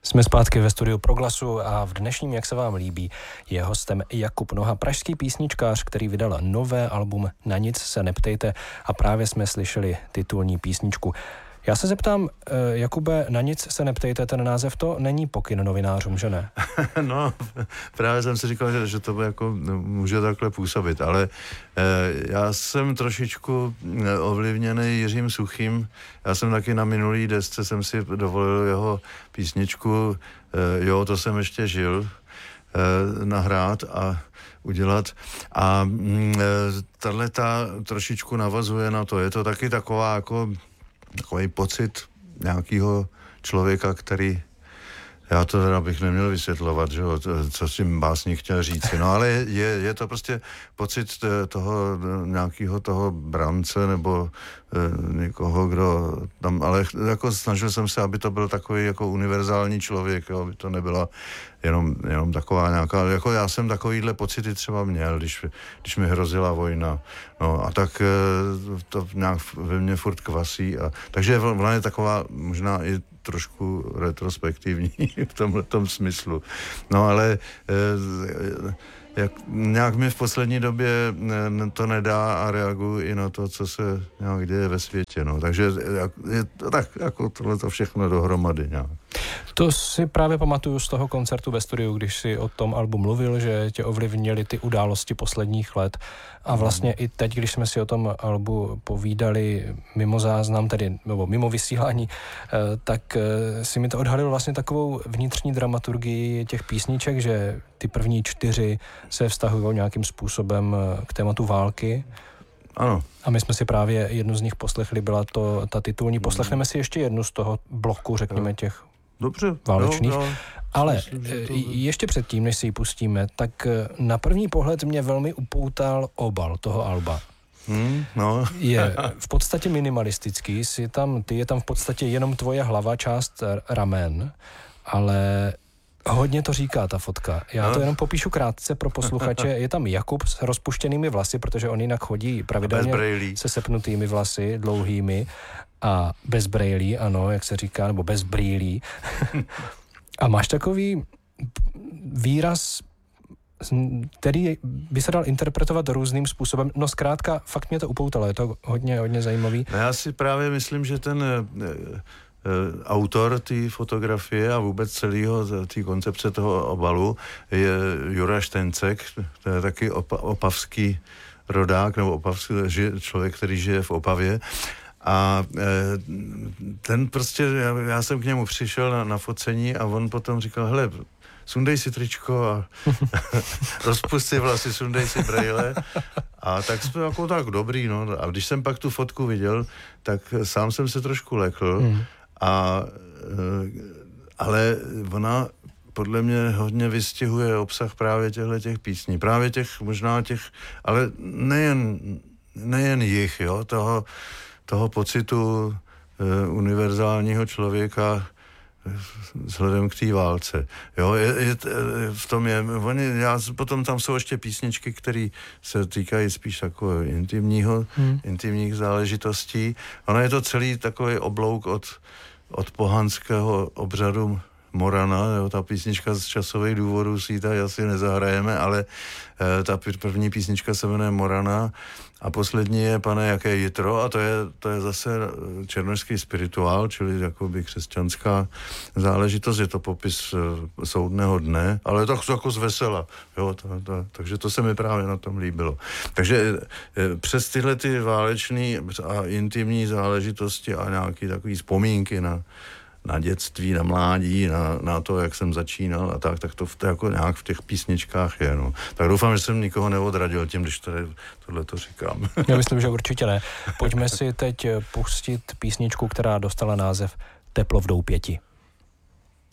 Jsme zpátky ve studiu Proglasu a v dnešním Jak se vám líbí je hostem Jakub Noha, pražský písničkář, který vydal nové album Na nic se neptejte a právě jsme slyšeli titulní písničku. Já se zeptám, Jakube, Na nic se neptejte, ten název to není pokyn novinářům, že ne? No, právě jsem si říkal, že to jako může takhle působit, ale já jsem trošičku ovlivněný Jiřím Suchým. Já jsem taky na minulý desce jsem si dovolil jeho písničku Jo, to jsem ještě žil nahrát a udělat. A tahleta trošičku navazuje na to. Je to taky taková jako takový pocit nějakého člověka, který, já to teda bych neměl vysvětlovat, že jo, co s tím básník chtěl říct, no ale je to prostě pocit toho nějakého toho brance nebo někoho, kdo tam, ale jako snažil jsem se, aby to byl takový jako univerzální člověk, jo, aby to nebyla jenom taková nějaká, jako já jsem takovýhle pocity třeba měl, když mi hrozila vojna, no a tak to nějak ve mně furt kvasí a takže ona je taková možná i trošku retrospektivní v tomhletom smyslu. No ale nějak mi v poslední době to nedá a reaguju i na to, co se nějak děje ve světě. No. Takže je to tak jako tohleto všechno dohromady nějak. To si právě pamatuju z toho koncertu ve studiu, když si o tom albu mluvil, že tě ovlivnily ty události posledních let. A vlastně i teď, když jsme si o tom albu povídali mimo záznam, tedy nebo mimo vysílání, tak si mi to odhalilo vlastně takovou vnitřní dramaturgii těch písniček, že ty první 4 se vztahují nějakým způsobem k tématu války. Ano. A my jsme si právě jednu z nich poslechli, byla to ta titulní. Poslechneme si ještě jednu z toho bloku, řekněme, těch dobře, válečných. jo. Ale ještě předtím, než si ji pustíme, tak na první pohled mě velmi upoutal obal toho alba. No. Je v podstatě minimalistický, ty je tam v podstatě jenom tvoje hlava, část ramen, ale hodně to říká ta fotka. Já to jenom popíšu krátce pro posluchače. Je tam Jakub s rozpuštěnými vlasy, protože on jinak chodí pravidelně se sepnutými vlasy, dlouhými a bez brejlí, ano, jak se říká, nebo bez brýlí. A máš takový výraz, který by se dal interpretovat různým způsobem. No zkrátka, fakt mě to upoutalo, je to hodně zajímavý. No já si právě myslím, že ten autor té fotografie a vůbec celého té koncepce toho obalu je Jura Štencek, to je taky opavský rodák, nebo opavský člověk, který žije v Opavě. A ten prostě, já jsem k němu přišel na focení a on potom říkal, hele, sundej si tričko a rozpust si vlasy, sundej si brejle. A tak jsme jako tak dobrý, no. A když jsem pak tu fotku viděl, tak sám jsem se trošku lekl. Ale ona podle mě hodně vystihuje obsah právě těch písní. Právě možná těch, ale nejen jich, jo, toho pocitu univerzálního člověka vzhledem k té válce. Jo, v tom potom tam jsou ještě písničky, které se týkají spíš takového intimních záležitostí. Ono je to celý takový oblouk od pohanského obřadu Morana, jo, ta písnička z časových důvodů si ji tady asi nezahrajeme, ale ta první písnička se jmenuje Morana a poslední je Pane, jaké jitro, a to je zase černošský spirituál, čili jakoby křesťanská záležitost, je to popis soudného dne, ale je to jako z vesela, jo, takže to se mi právě na tom líbilo. Takže přes tyhle ty válečné a intimní záležitosti a nějaké takové vzpomínky na dětství, na mládí, na to, jak jsem začínal a tak to jako nějak v těch písničkách je, no. Tak doufám, že jsem nikoho neodradil tím, když tohle to říkám. Já myslím, že určitě ne. Pojďme si teď pustit písničku, která dostala název Teplo v doupěti.